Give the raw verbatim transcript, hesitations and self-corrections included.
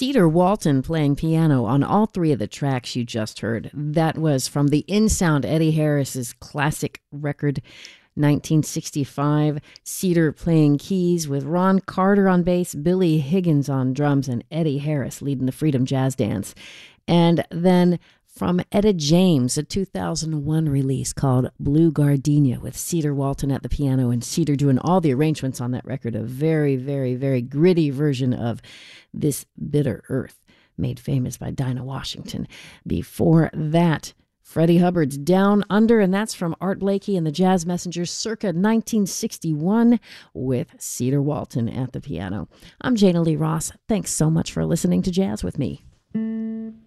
Cedar Walton playing piano on all three of the tracks you just heard. That was from the In Sound, Eddie Harris's classic record, nineteen sixty-five. Cedar playing keys with Ron Carter on bass, Billy Higgins on drums, and Eddie Harris leading the Freedom Jazz Dance. And then from Etta James, a two thousand one release called Blue Gardenia with Cedar Walton at the piano and Cedar doing all the arrangements on that record. A very, very, very gritty version of This Bitter Earth, made famous by Dinah Washington. Before that, Freddie Hubbard's Down Under, and that's from Art Blakey and the Jazz Messengers circa nineteen sixty-one with Cedar Walton at the piano. I'm Jana Lee Ross. Thanks so much for listening to Jazz with Me.